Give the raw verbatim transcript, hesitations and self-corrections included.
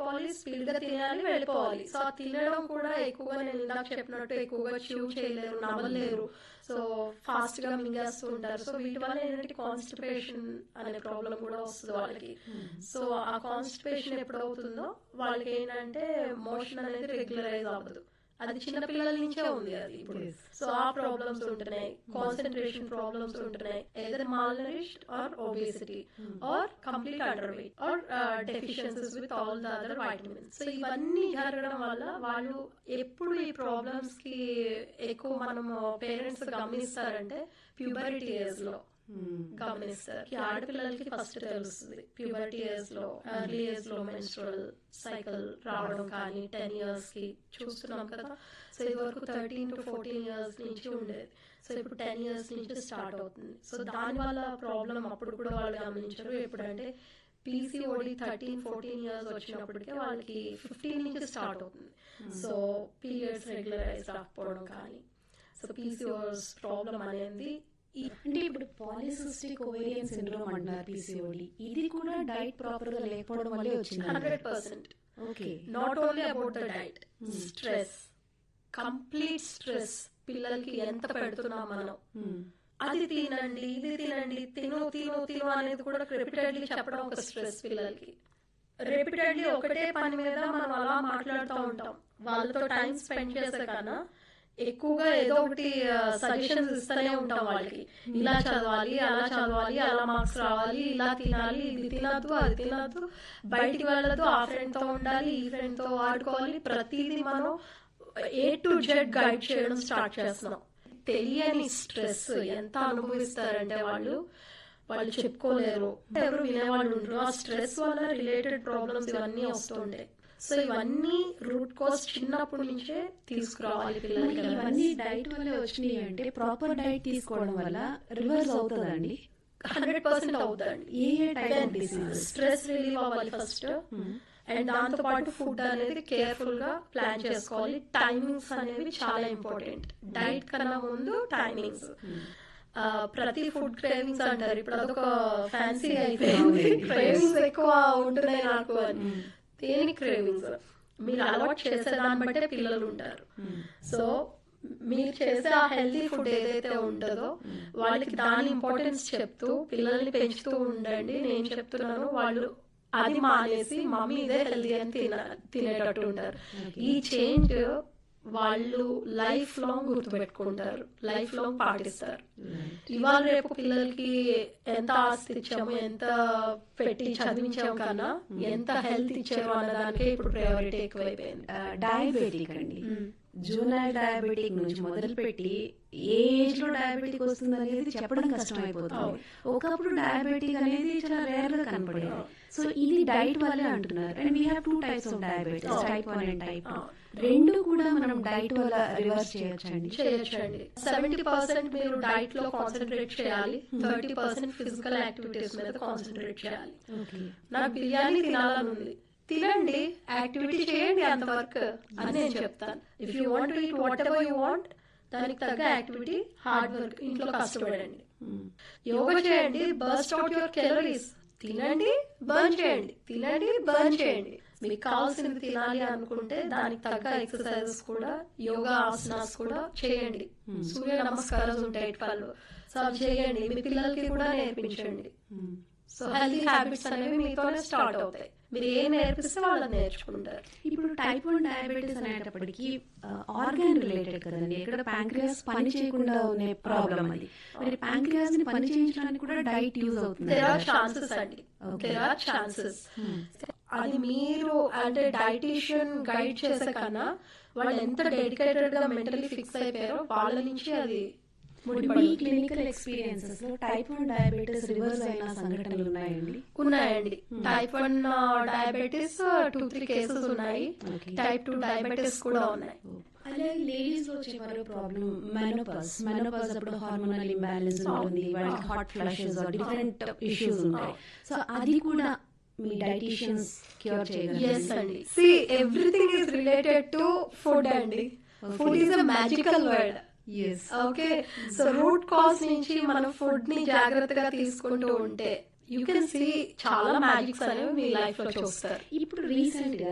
అయిపోవాలి, స్పీడ్ గా తినాలి, వెళ్ళిపోవాలి. సో ఆ తినడం కూడా ఎక్కువగా నేను ఇందాక చెప్పినట్టు ఎక్కువగా చ్యూ చేయలేరు, నవ్వలేరు, సో ఫాస్ట్ గా మింగేస్తూ ఉంటారు. సో వీటి వల్ల ఏంటంటే కాన్స్టిపేషన్ అనే ప్రాబ్లం కూడా వస్తుంది వాళ్ళకి. సో ఆ కాన్స్టిపేషన్ ఎప్పుడు అవుతుందో వాళ్ళకి ఏంటంటే మోషన్ అనేది రెగ్యులరైజ్ అవ్వదు. అది చిన్న పిల్లల నుంచే ఉంది అది ఇప్పుడు. సో ఆ ప్రాబ్లమ్స్ ఉంటున్నాయి, కాన్సన్ట్రేషన్ ప్రాబ్లమ్స్ ఉంటున్నాయి, either mall nourished are obesity are complete under weight are deficiencies with all the other vitamins. So ఇవన్నీ జరగడం వల్ల వాళ్ళు ఎప్పుడు ఈ ప్రాబ్లమ్స్ కి ఎక్కువ మనం పేరెంట్స్ గమనిస్తారంటే ప్యూబరిటీ ఏజ్ లో గమనిస్తారు. ఆడపిల్లలకి ఫస్ట్ తెలుస్తుంది ప్యూబర్టీ ఏజ్ లో, ఎర్లీ ఏజ్ లో మెన్స్ట్రువల్ సైకిల్ రావడం కానీ టెన్ ఇయర్స్ కి చూస్తున్నాం కదా. సో ఇది వరకు థర్టీన్ టు ఫోర్టీన్ ఇయర్స్ నుంచి ఉండేది, సో ఇప్పుడు టెన్ ఇయర్స్ నుంచి స్టార్ట్ అవుతుంది. సో దాని వల్ల ప్రాబ్లం అప్పుడు కూడా వాళ్ళు గమనించారు. ఎప్పుడంటే పీసీఓడి థర్టీన్ ఫోర్టీన్ ఇయర్స్ వచ్చినప్పటికే వాళ్ళకి ఫిఫ్టీన్ నుంచి స్టార్ట్ అవుతుంది. సో పీరియడ్స్ రెగ్యులరైజ్ రాకపోవడం కానీ, సో పీసీఓఎస్ ప్రాబ్లం అనేది అంటే ఇప్పుడు పాలిసిస్టిక్ ఓవేరియన్ సిండ్రోమ్ అంటారు పీసీఓడి, ఇది కూడా డైట్ ప్రాపర్ గా లేకపోవడం వల్లే వచ్చింది. Hundred percent. Okay, not only about the diet, stress, complete stress పిల్లలకి ఎంత పెడుతున్నాం మనం. అది తినండి, ఇది తినండి, తిను తిను తిను అనేది కూడా రిపీటెడ్లీ చెప్పడం ఒక స్ట్రెస్ పిల్లలకి. రిపీటెడ్లీ ఒకటే పని మీద మనం అలా మాట్లాడుతూ ఉంటాం, వాళ్ళతో టైం స్పెండ్ చేసే కన్నా ఎక్కువగా ఏదో ఒకటి సజెషన్స్ ఇస్తూనే ఉంటాం వాళ్ళకి. ఇలా చదవాలి, అలా చదవాలి, అలా మార్క్స్ రావాలి, ఇలా తినాలి, ఇది తినద్దు, అది తినద్దు, బయటికి వెళ్ళదు, ఆ ఫ్రెండ్ తో ఉండాలి, ఈ ఫ్రెండ్ తో ఆడుకోవాలి, ప్రతిదీ మనం ఏ టు జెడ్ గైడ్ చేయడం స్టార్ట్ చేస్తున్నాం. తెలియని స్ట్రెస్ ఎంత అనుభవిస్తారంటే వాళ్ళు వాళ్ళు చెప్పుకోలేరు, ఎవరు వినేవాళ్ళు ఉండరు. ఆ స్ట్రెస్ వల్ల రిలేటెడ్ ప్రాబ్లమ్స్ ఇవన్నీ వస్తుంటాయి. సో ఇవన్నీ రూట్ కాజ్ చిన్నప్పటి నుంచే తీసుకురావాలి పిల్లలకి. ఇవన్నీ డైట్ వల్ల వచ్చినాయి అంటే ప్రాపర్ డైట్ తీసుకోవడం వల్ల రివర్స్ అవుతుందండి? హండ్రెడ్ పర్సెంట్ అవుతుందండి. ఏ ఏ type of disease? Stress relieve అవ్వాలి ఫస్ట్, అండ్ దాంతో పాటు ఫుడ్ అనేది కేర్ఫుల్ గా ప్లాన్ చేసుకోవాలి. టైమింగ్స్ అనేవి చాలా ఇంపార్టెంట్. డైట్ కన్నా ముందు టైమింగ్స్. ప్రతి ఫుడ్ క్రేవింగ్స్ అంటారు, ఇప్పుడు అదొక ఫ్యాన్సీ అయిపోయింది, క్రేవింగ్స్ ఎక్కువ ఉంటున్నాయి నాకు అని. దేనికి క్రేవింగ్స్? మీరు అలవాటు చేసే దాన్ని బట్టే పిల్లలు ఉంటారు. సో మీరు చేసే ఆ హెల్తీ ఫుడ్ ఏదైతే ఉంటుందో వాళ్ళకి దాని ఇంపార్టెన్స్ చెప్తూ పిల్లల్ని పెంచుతూ ఉండండి. నేను చెప్తున్నాను, వాళ్ళు అది మానేసి మమ్మీ ఇదే హెల్తీ అని తిన తినేటట్టు ఉంటారు. ఈ చేంజ్ వాళ్ళు లైఫ్ లాంగ్ గుర్తుపెట్టుకుంటారు, లైఫ్ లాంగ్ పాటిస్తారు. ఇవాళ రేపు పిల్లలకి ఎంత ఆస్తి ఇచ్చాము, ఎంత పెట్టి చదివించాము కన్నా ఎంత హెల్త్ ఇచ్చారు అన్నదానికే ఇప్పుడు ప్రయారిటీ ఎక్కువైపోయింది. డయాబెటిక్ అండి, జూనియర్ డయాబెటిక్ నుంచి మొదలు పెట్టి ఏ ఏజ్ లో డయాబెటిక్ వస్తుంది అనేది చెప్పడం కష్టం అయిపోతుంది. ఒకప్పుడు డయాబెటిక్ అనేది చాలా రేర్ గా కనపడేది. సో ఇది డైట్ వల్లే అంటున్నారు. And we have two types of diabetes, type one and type two. రెండు కూడా మనం డైట్ వల్ల రివర్స్ చేయొచ్చండి? చేయొచ్చండి. సెవెంటీ పర్సెంట్ మీరు డైట్ లో కాన్సన్ట్రేట్ చేయాలి, థర్టీ పర్సెంట్ ఫిజికల్ యాక్టివిటీస్ మీద కాన్సన్ట్రేట్ చేయాలి. నాకు బిర్యానీ తినాలని ఉంది, తినండి, యాక్టివిటీ చేయండి, అంతవరకు అని నేను చెప్తాను. If you want to eat what ever you want, దానికి తగ్గ యాక్టివిటీ, హార్డ్ వర్క్, ఇంట్లో కష్టపడండి, యోగా చేయండి, బర్స్ట్ అవుట్ యువర్ క్యాలరీస్, తినండి బర్న్ చేయండి, తినండి బర్న్ చేయండి. మీకు కావాల్సింది తినాలి అనుకుంటే దానికి తగ్గ ఎక్సర్సైజెస్ కూడా, యోగా ఆసనాస్ కూడా చేయండి. సూర్య నమస్కారాలు ఉంటాయి పళ్ళు, సో అవి చేయండి, మీ పిల్లలకి కూడా నేర్పించండి. సో హెల్తీ హ్యాబిట్స్ అనేవి మీతోనే స్టార్ట్ అవుతాయి. మీరు ఏం నేర్పిస్తే వాళ్ళు నేర్చుకుంటారు. ఇప్పుడు టైప్ వన్ డయాబెటీస్ అనేటప్పటికి ఆర్గాన్ రిలేటెడ్ కదండి, ఇక్కడ ప్యాంక్రియాస్ పని చేయకుండా ఉండే ప్రాబ్లం అది. మరి ప్యాంక్రియాస్ ని పని చేయించడానికి కూడా డైట్ యూజ్ అవుతుంది? దేర్ ఆర్ ఛాన్సెస్ అండి, దేర్ ఆర్ ఛాన్సెస్. అది మీరు అంటే డైటీషియన్ గైడ్ చేసే కన్నా వాళ్ళు ఎంత డెడికేటెడ్ గా మెంటలీ ఫిక్స్ అయిపోయారో వాళ్ళ నుంచి అది. మీ క్లినికల్ ఎక్స్పీరియన్సెస్ లో టైప్ వన్ డయాబెటీస్ రివర్స్ అయిన సంఘటనలు ఉన్నాయండి? ఉన్నాయండి. Type one diabetes two three cases ఉన్నాయి, టైప్ టూ డయాబెటీస్ కూడా ఉన్నాయి. అలాగే లేడీస్ లో వచ్చే మరో ప్రాబ్లం మెనోపాజ్. మెనోపాజ్ అప్పుడు హార్మోనల్ ఇంబ్యాలెన్స్ ఉంటుంది, వాళ్ళకి హాట్ ఫ్లాషెస్, డిఫరెంట్ ఇష్యూస్ ఉంటాయి. సో అది కూడా మీ డైటీషియన్స్ క్యూర్ చేయగలరు? yes అండి. see everything is related to food అండి. food is a magical word. yes okay, so root cause నుంచి మనం ఫుడ్ ని జాగ్రత్తగా తీసుకుంటూ ఉంటే యూ కెన్ సీ చాలా మ్యాజిక్స్ అనేవి మీ లైఫ్ లో చూస్తారు. ఇప్పుడు రీసెంట్ గా